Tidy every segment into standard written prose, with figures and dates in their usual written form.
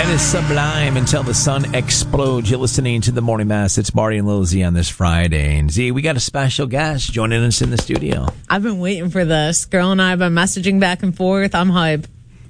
That is Sublime, Until the Sun Explodes. You're listening to the Morning Mass. It's Marty and Lil Z on this Friday. And Z, we got a special guest joining us in the studio. I've been waiting for this. Girl and I have been messaging back and forth. I'm hype.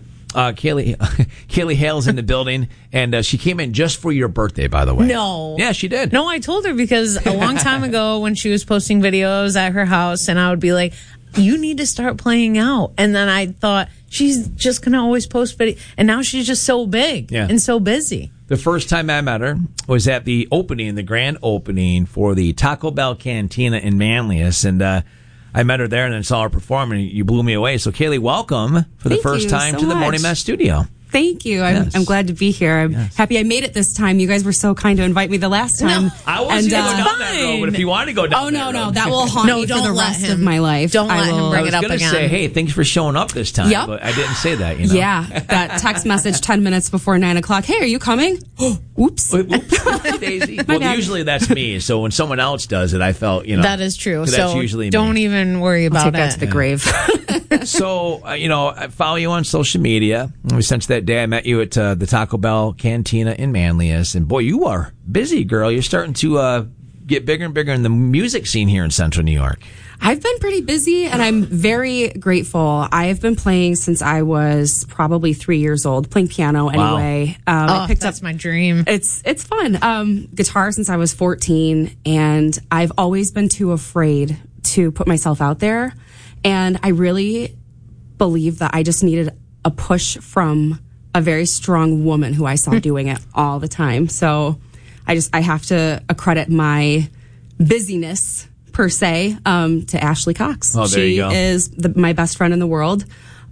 Kaylee Hale's in the building, and she came in just for your birthday, by the way. No. Yeah, she did. No, I told her because a long time ago when she was posting videos at her house, and I would be like, you need to start playing out. And then I thought, she's just going to always post videos. And now she's just so big and so busy. The first time I met her was at the grand opening for the Taco Bell Cantina in Manlius, and I met her there and then saw her perform, and you blew me away. So, Kaylee, welcome for the first time to the Morning Mass studio. Thank you. I'm glad to be here. I'm happy I made it this time. You guys were so kind to invite me the last time. No, I wasn't going to go down that road, but if you want to go down that road. that will haunt me for the rest of my life. Don't let him bring it up again. I was going to say, hey, thanks for showing up this time, but I didn't say that, you know. Yeah, that text message 10 minutes before 9 o'clock. Hey, are you coming? Oops. Oops, Daisy. Well, usually that's me, so when someone else does it, I felt, That is true. So that's usually don't me. Even worry about I'll take that to the grave. So, I follow you on social media. Since that day I met you at the Taco Bell Cantina in Manlius. And boy, you are busy, girl. You're starting to get bigger and bigger in the music scene here in Central New York. I've been pretty busy, and I'm very grateful. I have been playing since I was probably 3 years old, playing piano anyway. Wow. That's my dream. It's fun. Guitar since I was 14, and I've always been too afraid to put myself out there. And I really believe that I just needed a push from a very strong woman who I saw doing it all the time. So I have to accredit my busyness per se to Ashley Cox. Oh, there you go. She is my best friend in the world.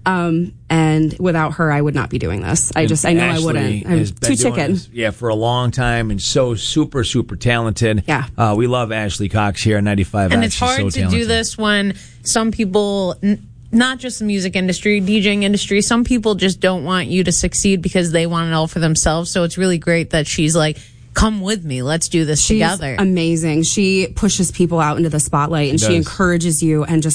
And without her, I would not be doing this. I know I wouldn't. I'm too chicken. For a long time, and so super, super talented. Yeah. We love Ashley Cox here on 95. And it's hard to do this when some people, not just the music industry, DJing industry, some people just don't want you to succeed because they want it all for themselves. So it's really great that she's like, come with me. Let's do this together. Amazing. She pushes people out into the spotlight, and she encourages you, and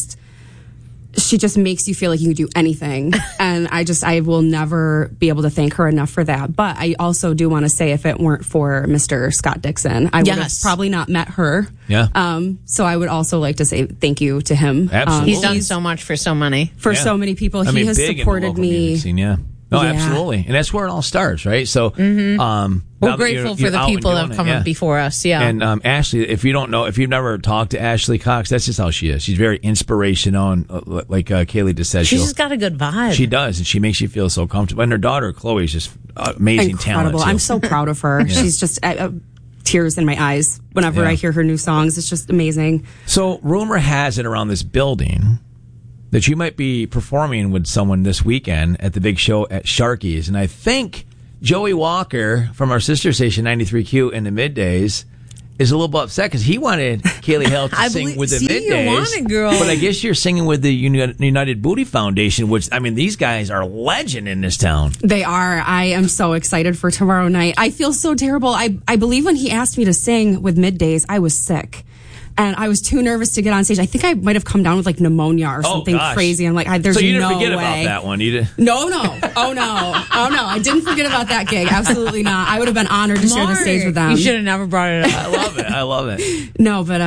she just makes you feel like you can do anything. And I will never be able to thank her enough for that. But I also do want to say, if it weren't for Mr. Scott Dixon, I would have probably not met her. Yeah. So I would also like to say thank you to him. Absolutely. He's done so much for so many. So many people. He has supported me. No, absolutely. And that's where it all starts, right? So, we're grateful for the people that have come up before us. Yeah. And, Ashley, if you've never talked to Ashley Cox, that's just how she is. She's very inspirational. Like Kaylee just said. She's just got a good vibe. She does. And she makes you feel so comfortable. And her daughter, Chloe, is just amazing talent. I'm so proud of her. She's just tears in my eyes whenever I hear her new songs. It's just amazing. So, rumor has it around this building that you might be performing with someone this weekend at the big show at Sharky's. And I think Joey Walker from our sister station, 93Q, in the middays, is a little bit upset because he wanted Kaylee Hale to sing with the middays. You want it, girl. But I guess you're singing with the United Booty Foundation, which, these guys are legend in this town. They are. I am so excited for tomorrow night. I feel so terrible. I believe when he asked me to sing with middays, I was sick. And I was too nervous to get on stage. I think I might have come down with like pneumonia or something crazy. I'm like, there's no way. So you didn't forget about that one? You did? No. Oh, no. I didn't forget about that gig. Absolutely not. I would have been honored to share the stage with them. You should have never brought it up. I love it. No, but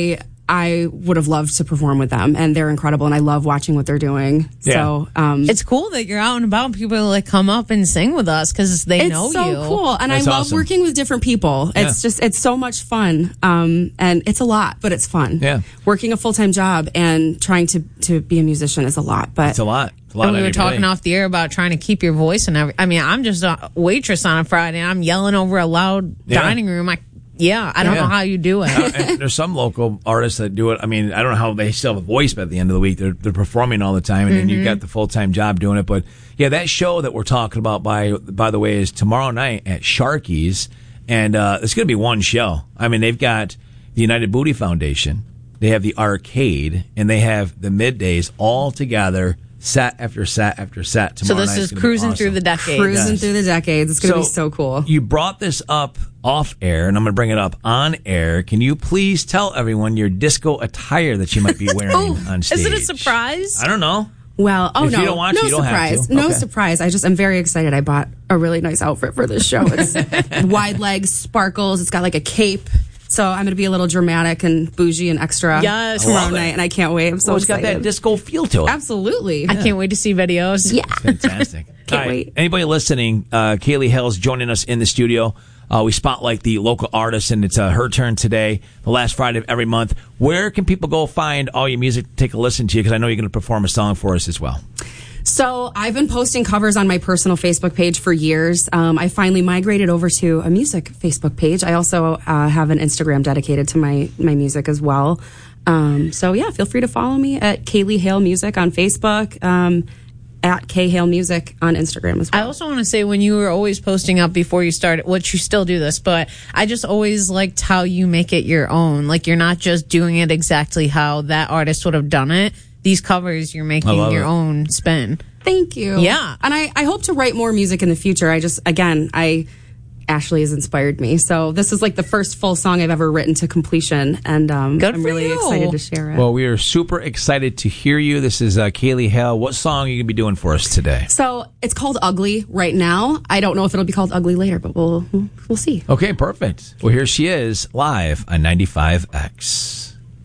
I would have loved to perform with them, and they're incredible, and I love watching what they're doing. Yeah. So it's cool that you're out and about and people like come up and sing with us because they know you. It's so cool, and That's I love awesome. working with different people. It's so much fun, and it's a lot, but it's fun. Yeah. Working a full-time job and trying to be a musician is a lot, but it's a lot. And we were talking off the air about trying to keep your voice and everything. I'm just a waitress on a Friday, and I'm yelling over a loud dining room. I don't know how you do it. And there's some local artists that do it. I don't know how they still have a voice, but at the end of the week, they're performing all the time, and then you've got the full-time job doing it. But yeah, that show that we're talking about, by the way, is tomorrow night at Sharky's, and it's going to be one show. They've got the United Booty Foundation, they have the arcade, and they have the middays all together. Set after set after set. So this is cruising through the decades. Cruising through the decades. It's going to be so cool. You brought this up off air, and I'm going to bring it up on air. Can you please tell everyone your disco attire that you might be wearing on stage? Is it a surprise? I don't know. Well, If you don't want to, no you don't have surprise. to. No Okay. surprise. I'm very excited. I bought a really nice outfit for this show. It's wide legs, sparkles. It's got like a cape. So I'm going to be a little dramatic and bougie and extra Yes. tomorrow Love it. night, and I can't wait. I'm so It's got excited. that disco feel to it. Absolutely. I can't wait to see videos. Yeah. Fantastic. Can't All right. wait. Anybody listening, Kaylee Hale's joining us in the studio. We spotlight the local artists, and it's her turn today, the last Friday of every month. Where can people go find all your music to take a listen to you? Because I know you're going to perform a song for us as well. So I've been posting covers on my personal Facebook page for years. I finally migrated over to a music Facebook page. I also have an Instagram dedicated to my music as well. So yeah, feel free to follow me at Kaylee Hale Music on Facebook, at K Hale Music on Instagram as well. I also want to say, when you were always posting up before you started, which you still do this, but I just always liked how you make it your own. Like, you're not just doing it exactly how that artist would have done it. These covers, you're making your own spin. Thank you. Yeah. And I hope to write more music in the future. Ashley has inspired me. So this is like the first full song I've ever written to completion. And Good I'm for really you. excited to share it. Well, we are super excited to hear you. This is Kaylee Hale. What song are you going to be doing for us today? So it's called Ugly right now. I don't know if it'll be called Ugly later, but we'll see. Okay, perfect. Well, here she is live on 95X.